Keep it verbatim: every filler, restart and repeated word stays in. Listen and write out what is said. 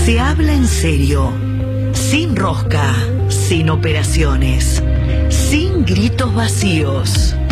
Se habla en serio, sin rosca, sin operaciones, sin gritos vacíos.